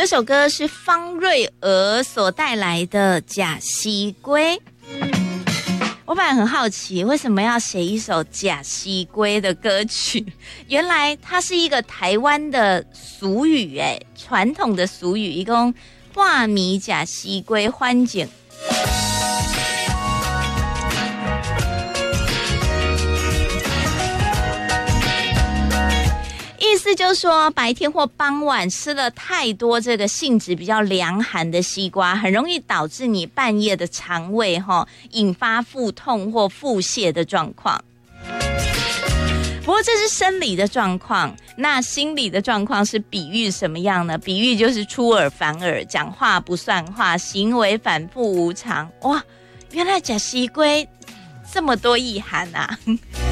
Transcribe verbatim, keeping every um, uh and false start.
这首歌是方瑞娥所带来的《假西龟》。我本来很好奇，为什么要写一首假西龟的歌曲？原来它是一个台湾的俗语，哎，传统的俗语，一共画米假西龟欢景。意思就是说，白天或傍晚吃了太多这个性质比较凉寒的西瓜，很容易导致你半夜的肠胃哈引发腹痛或腹泻的状况。不过这是生理的状况，那心理的状况是比喻什么样呢？比喻就是出尔反尔，讲话不算话，行为反复无常。哇，原来假西龟这么多意涵啊！